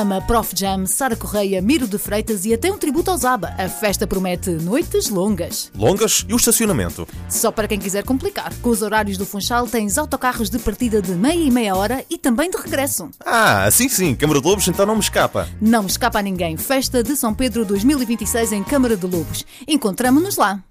Prof. Jam, Sara Correia, Miro de Freitas e até um tributo ao Zaba. A festa promete noites longas. Longas? E o estacionamento? Só para quem quiser complicar. Com os horários do Funchal tens autocarros de partida de meia e meia hora e também de regresso. Sim, Câmara de Lobos, então não me escapa. Não me escapa a ninguém. Festa de São Pedro 2026 em Câmara de Lobos. Encontramo-nos lá.